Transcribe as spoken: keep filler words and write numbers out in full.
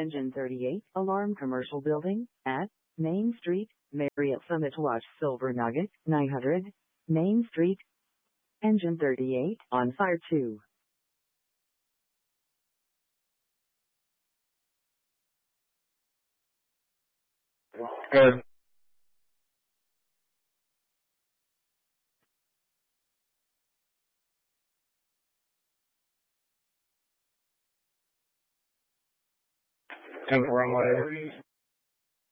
Engine thirty-eight, Alarm Commercial Building, at Main Street, Marriott Summit Watch Silver Nugget, nine hundred, Main Street. Engine thirty-eight, on fire two. Good. And runway.